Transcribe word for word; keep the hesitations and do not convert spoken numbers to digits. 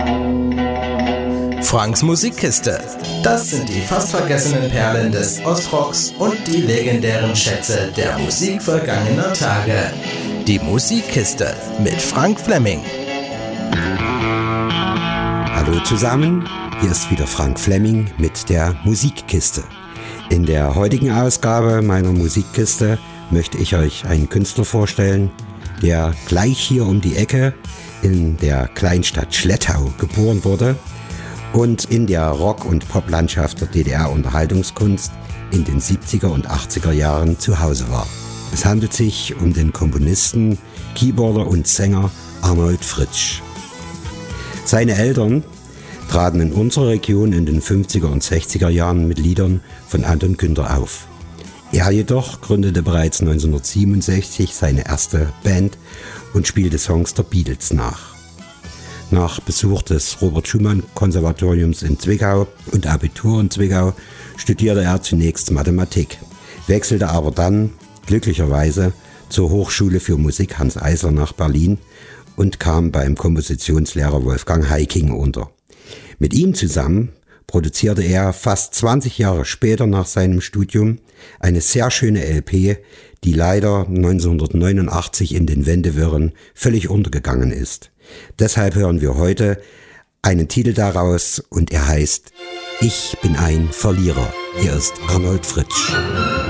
Franks Musikkiste. Das sind die fast vergessenen Perlen des Ostrocks und die legendären Schätze der Musik vergangener Tage. Die Musikkiste mit Frank Fleming. Hallo zusammen, hier ist wieder Frank Fleming mit der Musikkiste. In der heutigen Ausgabe meiner Musikkiste möchte ich euch einen Künstler vorstellen, der gleich hier um die Ecke in der Kleinstadt Schlettau geboren wurde und in der Rock- und Poplandschaft der D D R-Unterhaltungskunst in den siebziger und achtziger Jahren zu Hause war. Es handelt sich um den Komponisten, Keyboarder und Sänger Arnold Fritsch. Seine Eltern traten in unserer Region in den fünfziger und sechziger Jahren mit Liedern von Anton Günther auf. Er jedoch gründete bereits neunzehnhundertsiebenundsechzig seine erste Band und spielte Songs der Beatles nach. Nach Besuch des Robert-Schumann-Konservatoriums in Zwickau und Abitur in Zwickau studierte er zunächst Mathematik, wechselte aber dann glücklicherweise zur Hochschule für Musik Hanns Eisler nach Berlin und kam beim Kompositionslehrer Wolfgang Heiking unter. Mit ihm zusammen produzierte er fast zwanzig Jahre später nach seinem Studium eine sehr schöne L P, die leider neunzehnhundertneunundachtzig in den Wendewirren völlig untergegangen ist. Deshalb hören wir heute einen Titel daraus und er heißt Ich bin ein Verlierer. Hier ist Arnold Fritsch.